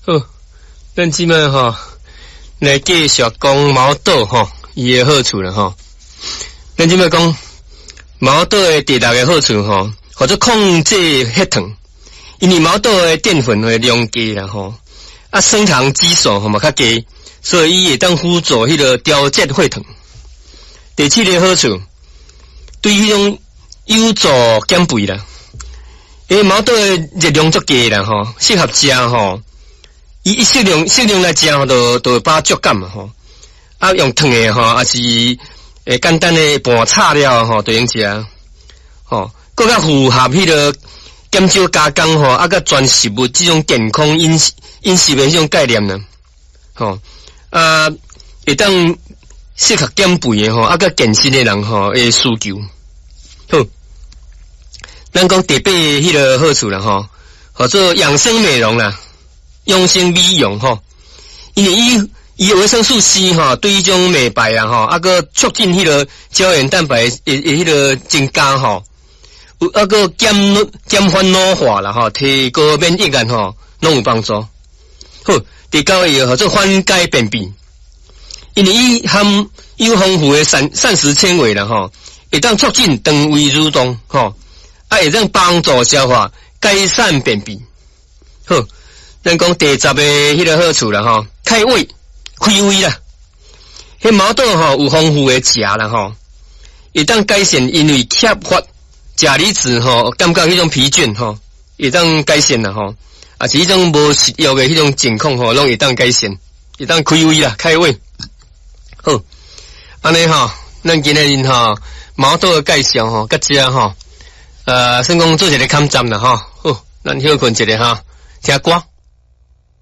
好，咱即摆吼来继续讲毛豆吼伊诶好处啦吼。咱即摆讲毛豆诶第六个好处吼，或者控制血糖，因为毛豆诶淀粉会量低啦吼，啊升糖指数吼嘛较低，所以伊会当辅助迄个调节血糖。第七个好处，对迄种有助减肥啦。因为毛豆的热量足低啦吼，适合食吼。伊适量来食吼，都会饱足感嘛吼。啊，用烫的吼，也是简单的拌炒了吼，就用食。吼，更较符合迄个减少加工吼，啊个全食物这种健康饮食的迄种概念呢。吼，啊，会当适合减肥的吼，啊个健身的人吼的需求。好。咱讲第八迄个好处啦吼，叫做养生美容啦，养生美容吼，因为伊维生素 C 吼，对于种美白啊吼，啊个促进迄个胶原蛋白迄个增加吼，有啊个减缓老化啦吼，提高免疫力吼，拢有帮助。好，第九个叫做缓解便秘，因为伊含有丰富的膳食纤维啦吼，会当促进肠胃蠕动吼。啊，会当帮助消化，改善便秘。好，咱讲第10个迄个好处啦吼，开胃、开胃啦。迄毛豆吼有丰富的钾啦吼，会当改善因为缺乏钾离子吼，感觉迄种疲倦吼，会当改善啦吼。啊，是迄种无食药的迄种情况吼，拢会当改善，会当开胃啦，开胃。好，安尼吼，咱今日吼毛豆的介绍吼，甲遮吼。算讲做一个抗战啦吼，好，咱休困一下哈，听歌。